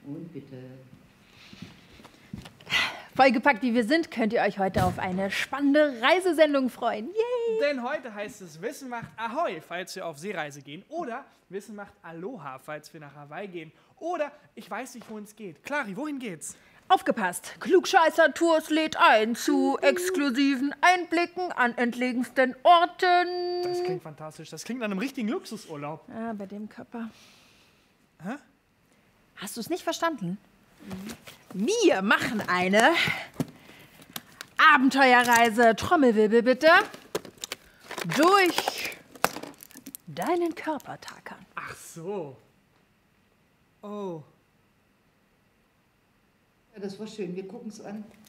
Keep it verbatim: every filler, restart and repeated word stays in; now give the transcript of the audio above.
Und bitte. Vollgepackt wie wir sind, könnt ihr euch heute auf eine spannende Reisesendung freuen. Yay! Denn heute heißt es Wissen macht Ahoi, falls wir auf Seereise gehen. Oder Wissen macht Aloha, falls wir nach Hawaii gehen. Oder ich weiß nicht, wohin es geht. Clari, wohin geht's? Aufgepasst! Klugscheißer-Tours lädt ein zu exklusiven Einblicken an entlegensten Orten. Das klingt fantastisch. Das klingt nach einem richtigen Luxusurlaub. Ah, bei dem Körper. Hä? Hast du es nicht verstanden? Wir machen eine Abenteuerreise, Trommelwirbel bitte, durch deinen Körper, Tarkan. Ach so. Oh. Ja, das war schön. Wir gucken es an.